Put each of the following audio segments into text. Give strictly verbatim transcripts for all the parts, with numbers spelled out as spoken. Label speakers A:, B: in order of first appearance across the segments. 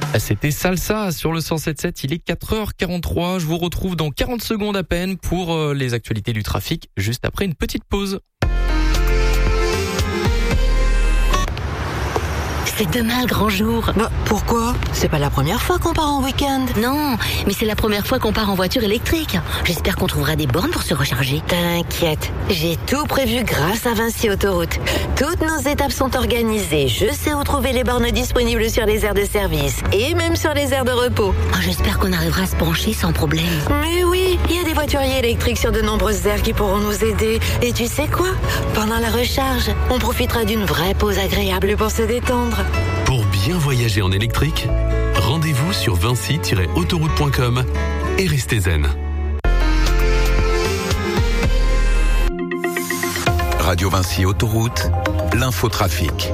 A: C'était Salsa sur le cent sept virgule sept, il est quatre heures quarante-trois, je vous retrouve dans quarante secondes à peine pour les actualités du trafic, juste après une petite pause.
B: C'est demain le grand jour.
C: Bah, pourquoi ? C'est pas la première fois qu'on part en week-end.
B: Non, mais c'est la première fois qu'on part en voiture électrique. J'espère qu'on trouvera des bornes pour se recharger.
C: T'inquiète, j'ai tout prévu grâce à Vinci Autoroute. Toutes nos étapes sont organisées. Je sais où trouver les bornes disponibles sur les aires de service et même sur les aires de repos.
B: Oh, j'espère qu'on arrivera à se pencher sans problème.
C: Mais oui, il y a des voituriers électriques sur de nombreuses aires qui pourront nous aider. Et tu sais quoi ? Pendant la recharge, on profitera d'une vraie pause agréable pour se détendre.
D: Pour bien voyager en électrique, rendez-vous sur vinci tiret autoroute point com et restez zen.
E: Radio Vinci Autoroute, l'infotrafic.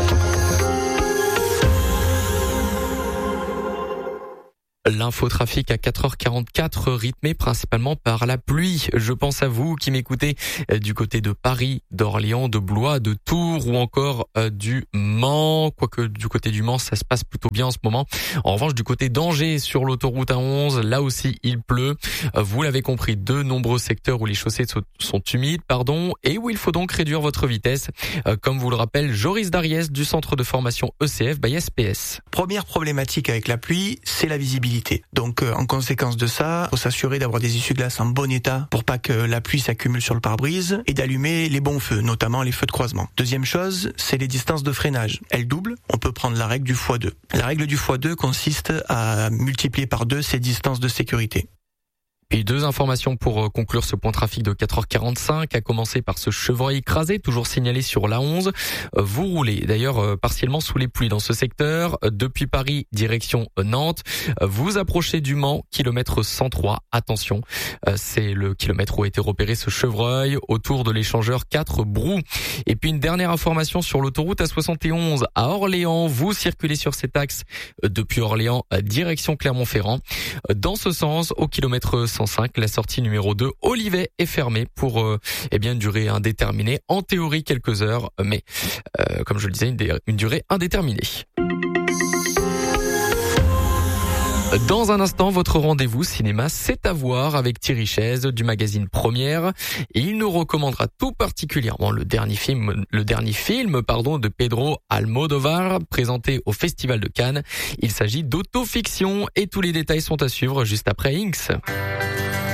A: L'infotrafic à quatre heures quarante-quatre, rythmé principalement par la pluie. Je pense à vous qui m'écoutez du côté de Paris, d'Orléans, de Blois, de Tours ou encore du Mans. Quoique du côté du Mans, ça se passe plutôt bien en ce moment. En revanche, du côté d'Angers, sur l'autoroute A onze, là aussi il pleut. Vous l'avez compris, de nombreux secteurs où les chaussées sont humides, pardon, et où il faut donc réduire votre vitesse. Comme vous le rappelle Joris Dariès du centre de formation E C F by S P S.
F: Première problématique avec la pluie, c'est la visibilité. Donc euh, en conséquence de ça, il faut s'assurer d'avoir des essuie-glaces en bon état pour pas que la pluie s'accumule sur le pare-brise et d'allumer les bons feux, notamment les feux de croisement. Deuxième chose, c'est les distances de freinage. Elles doublent, on peut prendre la règle du fois deux. La règle du fois deux consiste à multiplier par deux ces distances de sécurité.
A: Et deux informations pour conclure ce point trafic de quatre heures quarante-cinq, à commencer par ce chevreuil écrasé, toujours signalé sur l'A onze. Vous roulez d'ailleurs partiellement sous les pluies dans ce secteur. Depuis Paris, direction Nantes. Vous approchez du Mans, kilomètre cent trois. Attention, c'est le kilomètre où a été repéré ce chevreuil, autour de l'échangeur quatre Brou. Et puis une dernière information sur l'autoroute A soixante et onze à Orléans. Vous circulez sur cet axe depuis Orléans, direction Clermont-Ferrand. Dans ce sens, au kilomètre cent cinq, la sortie numéro deux, Olivet, est fermée pour euh, eh bien une durée indéterminée. En théorie, quelques heures, mais euh, comme je le disais, une, dé- une durée indéterminée. Dans un instant, votre rendez-vous cinéma, c'est à voir avec Thierry Chaise du magazine Première. Et il nous recommandera tout particulièrement le dernier film, le dernier film, pardon, de Pedro Almodóvar, présenté au Festival de Cannes. Il s'agit d'autofiction et tous les détails sont à suivre juste après Inks.